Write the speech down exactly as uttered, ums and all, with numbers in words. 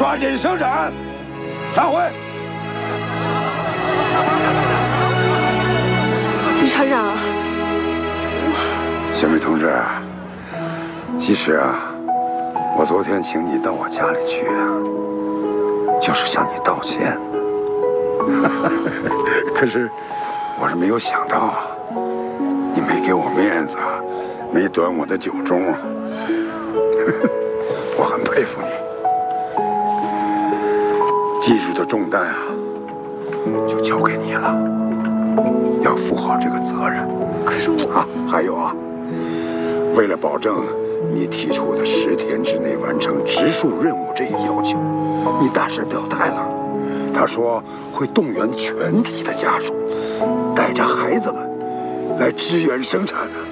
抓紧生产，散会。 李厂长， 小梅同志，其实啊，我昨天请你到我家里去啊，就是向你道歉的。可是，我是没有想到啊，你没给我面子，没端我的酒盅啊。我很佩服你。技术的重担啊，就交给你了，要负好这个责任。 可是我啊，还有啊，为了保证你提出的十天之内完成植树任务这一要求，你大使表态了，他说会动员全体的家属，带着孩子们来支援生产的。